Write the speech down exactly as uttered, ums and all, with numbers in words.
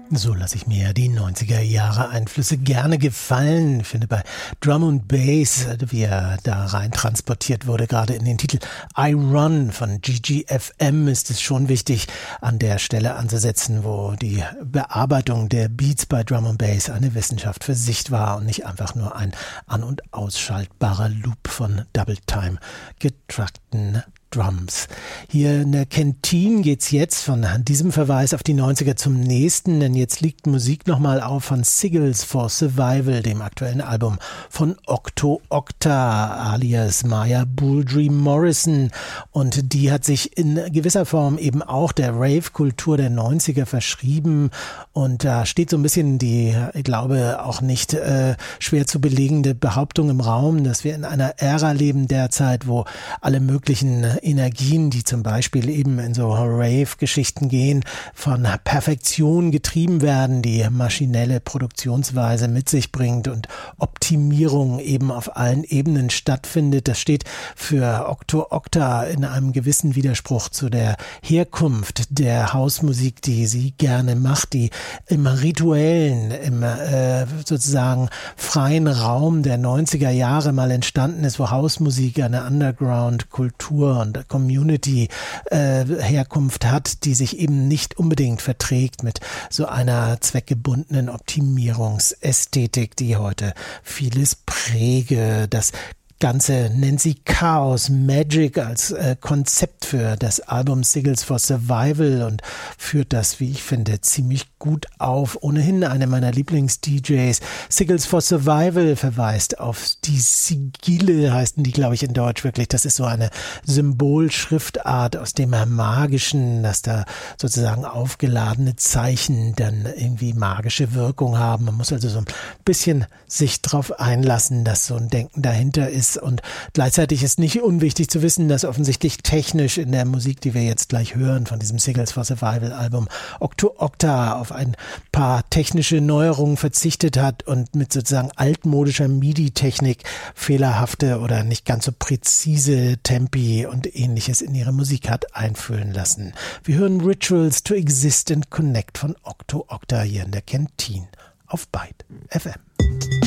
So lasse ich mir ja die neunziger Jahre Einflüsse gerne gefallen. Ich finde bei Drum und Bass, wie er da rein transportiert wurde, gerade in den Titel I Run von G G F M, ist es schon wichtig, an der Stelle anzusetzen, wo die Bearbeitung der Beats bei Drum und Bass eine Wissenschaft für sich war und nicht einfach nur ein an- und ausschaltbarer Loop von Double-Time getrackten Drums. Hier in der Kentine geht's jetzt von diesem Verweis auf die neunziger zum nächsten, denn jetzt liegt Musik nochmal auf von Sigils for Survival, dem aktuellen Album von Octo Octa alias Maya Bouldry Morrison, und die hat sich in gewisser Form eben auch der Rave-Kultur der neunziger verschrieben, und da steht so ein bisschen die, ich glaube auch nicht äh, schwer zu belegende Behauptung im Raum, dass wir in einer Ära leben derzeit, wo alle möglichen Energien, die zum Beispiel eben in so Rave-Geschichten gehen, von Perfektion getrieben werden, die maschinelle Produktionsweise mit sich bringt und Optimierung eben auf allen Ebenen stattfindet. Das steht für Octo Octa in einem gewissen Widerspruch zu der Herkunft der Hausmusik, die sie gerne macht, die im rituellen, im äh, sozusagen freien Raum der neunziger Jahre mal entstanden ist, wo Hausmusik eine Underground-Kultur und Community äh, Herkunft hat, die sich eben nicht unbedingt verträgt mit so einer zweckgebundenen Optimierungsästhetik, die heute vieles präge. Das Ganze nennt sie Chaos Magic als äh, Konzept für das Album Sigils for Survival und führt das, wie ich finde, ziemlich gut auf. Ohnehin eine meiner Lieblings-D Js. Sigils for Survival verweist auf die Sigille, heißen die, glaube ich, in Deutsch wirklich. Das ist so eine Symbolschriftart aus dem Magischen, dass da sozusagen aufgeladene Zeichen dann irgendwie magische Wirkung haben. Man muss also so ein bisschen sich drauf einlassen, dass so ein Denken dahinter ist. Und gleichzeitig ist nicht unwichtig zu wissen, dass offensichtlich technisch in der Musik, die wir jetzt gleich hören, von diesem Sigils for Survival Album, Octo Octa auf ein paar technische Neuerungen verzichtet hat und mit sozusagen altmodischer MIDI-Technik fehlerhafte oder nicht ganz so präzise Tempi und ähnliches in ihre Musik hat einfüllen lassen. Wir hören Rituals to Exist and Connect von Octo Octa hier in der Kentine auf Byte F M.